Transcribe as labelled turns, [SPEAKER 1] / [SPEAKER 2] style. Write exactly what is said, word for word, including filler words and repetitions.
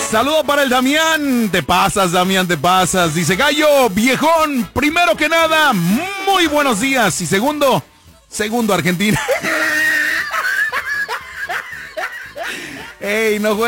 [SPEAKER 1] Saludo para el Damián. Te pasas, Damián, te pasas. Dice Gallo, viejón, primero que nada, muy buenos días. Y segundo, segundo Argentina. Ey, no juegues.